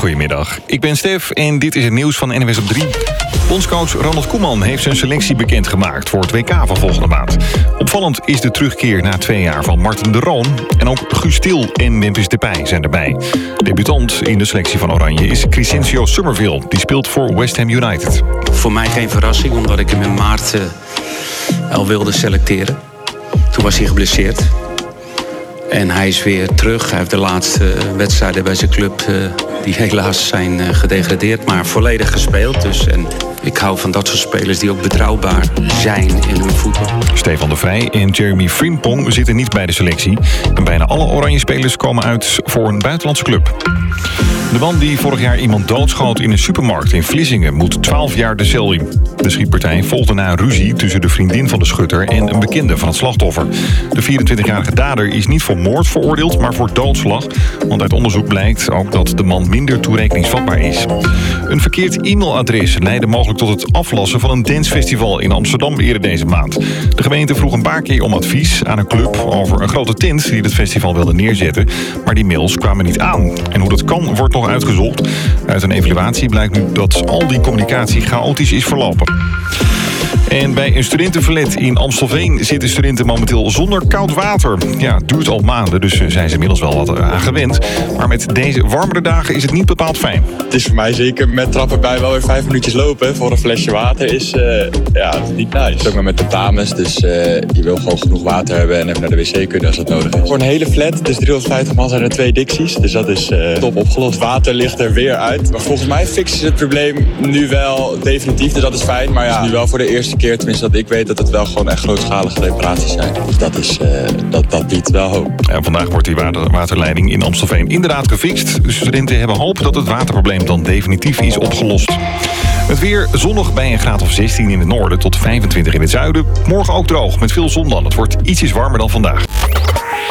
Goedemiddag, ik ben Stef en dit is het nieuws van NWS op 3. Bondscoach Ronald Koeman heeft zijn selectie bekendgemaakt voor het WK van volgende maand. Opvallend is de terugkeer na 2 jaar van Marten de Roon. En ook Guus Til en Memphis Depay zijn erbij. Debutant in de selectie van Oranje is Crescencio Summerville. Die speelt voor West Ham United. Voor mij geen verrassing, omdat ik hem in maart al wilde selecteren. Toen was hij geblesseerd. En hij is weer terug. Hij heeft de laatste wedstrijden bij zijn club, die helaas zijn gedegradeerd, maar volledig gespeeld. Dus, en ik hou van dat soort spelers die ook betrouwbaar zijn in hun voetbal. Stefan de Vrij en Jeremy Frimpong zitten niet bij de selectie. En bijna alle oranje spelers komen uit voor een buitenlandse club. De man die vorig jaar iemand doodschoot in een supermarkt in Vlissingen moet 12 jaar de cel in. De schietpartij volgde na een ruzie tussen de vriendin van de schutter en een bekende van het slachtoffer. De 24-jarige dader is niet voor moord veroordeeld, maar voor doodslag. Want uit onderzoek blijkt ook dat de man minder toerekeningsvatbaar is. Een verkeerd e-mailadres leidde mogelijk tot het aflassen van een dancefestival in Amsterdam eerder deze maand. De gemeente vroeg een paar keer om advies aan een club over een grote tent die het festival wilde neerzetten. Maar die mails kwamen niet aan. En hoe dat kan, wordt nog uitgezocht. Uit een evaluatie blijkt nu dat al die communicatie chaotisch is verlopen. En bij een studentenverlet in Amstelveen zitten studenten momenteel zonder koud water. Ja, het duurt al maanden, dus zijn ze inmiddels wel wat aan gewend. Maar met deze warmere dagen is het niet bepaald fijn. Het is voor mij zeker met trappen bij wel weer 5 minuutjes lopen voor een flesje water is niet nice. Ook maar met tentamens, dus je wil gewoon genoeg water hebben en even naar de wc kunnen als dat nodig is. Voor een hele flat, dus 350 man, zijn er 2 dicties. Dus dat is top opgelost. Water ligt er weer uit. Maar volgens mij fixen ze het probleem nu wel definitief, dus dat is fijn. Maar ja, nu wel voor de eerste keer, tenminste dat ik weet, dat het wel gewoon echt grootschalige reparaties zijn. Dus dat is, dat biedt wel hoop. Ja, vandaag wordt die waterleiding in Amstelveen inderdaad gefixt. De studenten hebben hoop dat het waterprobleem dan definitief is opgelost. Het weer zonnig bij een graad of 16 in het noorden tot 25 in het zuiden. Morgen ook droog met veel zon dan. Het wordt ietsjes warmer dan vandaag.